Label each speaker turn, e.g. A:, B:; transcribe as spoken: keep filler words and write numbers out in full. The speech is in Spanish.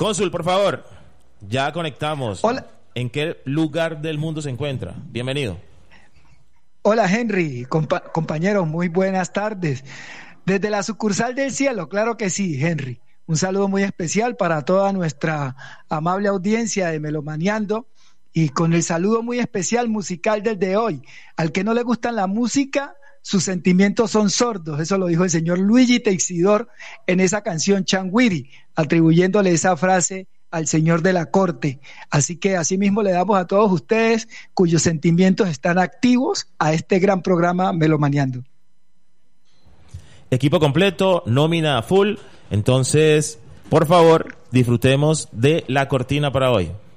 A: Cónsul, por favor, ya conectamos.
B: Hola.
A: ¿En qué lugar del mundo se encuentra? Bienvenido.
B: Hola Henry, compa- compañeros, muy buenas tardes. Desde la sucursal del cielo, claro que sí, Henry. Un saludo muy especial para toda nuestra amable audiencia de Melomaneando y con el saludo muy especial musical del de hoy. Al que no le gusta la música, sus sentimientos son sordos. Eso lo dijo el señor Luigi Teixidor en esa canción Changuiri, atribuyéndole esa frase al señor de la corte. Así que asimismo le damos a todos ustedes cuyos sentimientos están activos a este gran programa Melomaneando.
A: Equipo completo, nómina full. Entonces, por favor, disfrutemos de la cortina para hoy.